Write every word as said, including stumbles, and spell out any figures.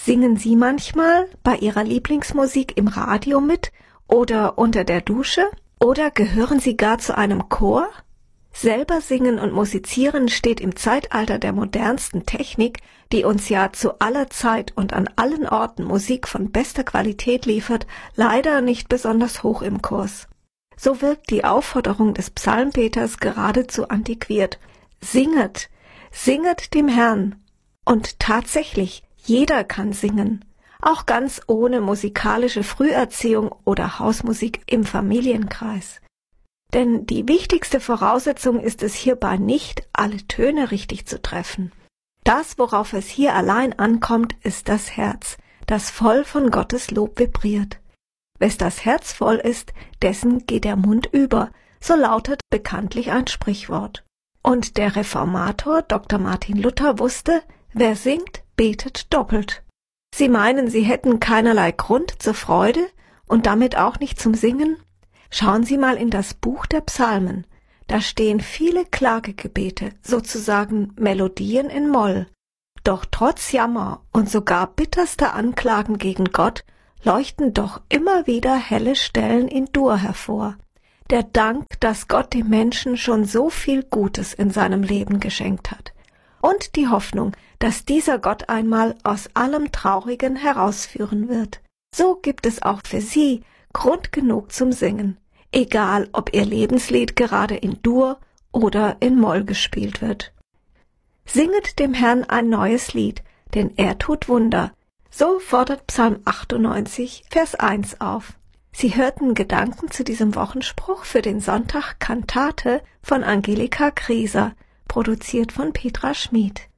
Singen Sie manchmal bei Ihrer Lieblingsmusik im Radio mit oder unter der Dusche? Oder gehören Sie gar zu einem Chor? Selber singen und musizieren steht im Zeitalter der modernsten Technik, die uns ja zu aller Zeit und an allen Orten Musik von bester Qualität liefert, leider nicht besonders hoch im Kurs. So wirkt die Aufforderung des Psalmpeters geradezu antiquiert. Singet, singet dem Herrn. Und tatsächlich, jeder kann singen, auch ganz ohne musikalische Früherziehung oder Hausmusik im Familienkreis. Denn die wichtigste Voraussetzung ist es hierbei nicht, alle Töne richtig zu treffen. Das, worauf es hier allein ankommt, ist das Herz, das voll von Gottes Lob vibriert. Wes das Herz voll ist, dessen geht der Mund über, so lautet bekanntlich ein Sprichwort. Und der Reformator Doktor Martin Luther wusste, wer singt, betet doppelt. Sie meinen, Sie hätten keinerlei Grund zur Freude und damit auch nicht zum Singen? Schauen Sie mal in das Buch der Psalmen. Da stehen viele Klagegebete, sozusagen Melodien in Moll. Doch trotz Jammer und sogar bitterster Anklagen gegen Gott leuchten doch immer wieder helle Stellen in Dur hervor. Der Dank, dass Gott dem Menschen schon so viel Gutes in seinem Leben geschenkt hat. Und die Hoffnung, dass dieser Gott einmal aus allem Traurigen herausführen wird. So gibt es auch für Sie Grund genug zum Singen. Egal, ob Ihr Lebenslied gerade in Dur oder in Moll gespielt wird. Singet dem Herrn ein neues Lied, denn er tut Wunder. So fordert Psalm achtundneunzig, Vers eins auf. Sie hörten Gedanken zu diesem Wochenspruch für den Sonntag Kantate von Angelika Grieser, produziert von Petra Schmid.